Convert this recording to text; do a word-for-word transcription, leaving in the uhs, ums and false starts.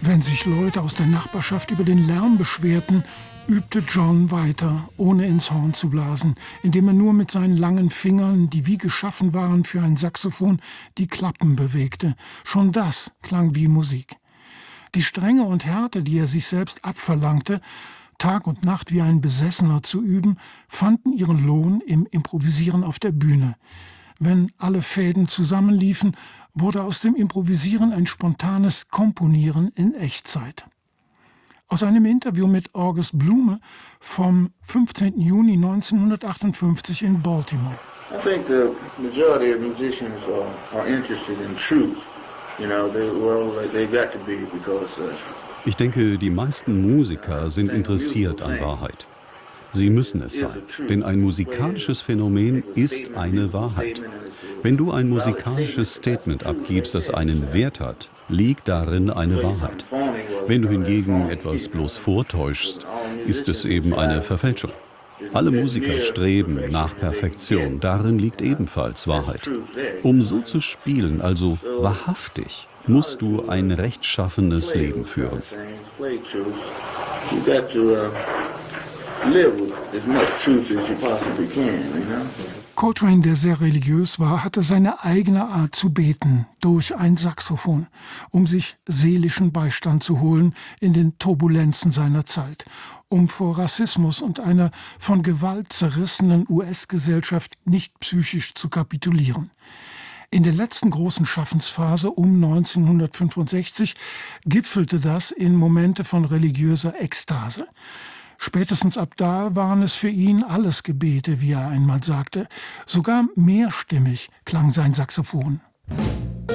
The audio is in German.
Wenn sich Leute aus der Nachbarschaft über den Lärm beschwerten, übte John weiter, ohne ins Horn zu blasen, indem er nur mit seinen langen Fingern, die wie geschaffen waren für ein Saxophon, die Klappen bewegte. Schon das klang wie Musik. Die Strenge und Härte, die er sich selbst abverlangte, Tag und Nacht wie ein Besessener zu üben, fanden ihren Lohn im Improvisieren auf der Bühne. Wenn alle Fäden zusammenliefen, wurde aus dem Improvisieren ein spontanes Komponieren in Echtzeit. Aus einem Interview mit August Blume vom fünfzehnten Juni neunzehnhundertachtundfünfzig in Baltimore. I think the majority of musicians are, are interested in truth. You know, they, well, they've got to be because uh, Ich denke, die meisten Musiker sind interessiert an Wahrheit. Sie müssen es sein, denn ein musikalisches Phänomen ist eine Wahrheit. Wenn du ein musikalisches Statement abgibst, das einen Wert hat, liegt darin eine Wahrheit. Wenn du hingegen etwas bloß vortäuschst, ist es eben eine Verfälschung. Alle Musiker streben nach Perfektion, darin liegt ebenfalls Wahrheit. Um so zu spielen, also wahrhaftig, musst du ein rechtschaffenes Leben führen. Coltrane, der sehr religiös war, hatte seine eigene Art zu beten durch ein Saxophon, um sich seelischen Beistand zu holen in den Turbulenzen seiner Zeit, um vor Rassismus und einer von Gewalt zerrissenen U S-Gesellschaft nicht psychisch zu kapitulieren. In der letzten großen Schaffensphase um neunzehnhundertfünfundsechzig gipfelte das in Momente von religiöser Ekstase. Spätestens ab da waren es für ihn alles Gebete, wie er einmal sagte. Sogar mehrstimmig klang sein Saxophon.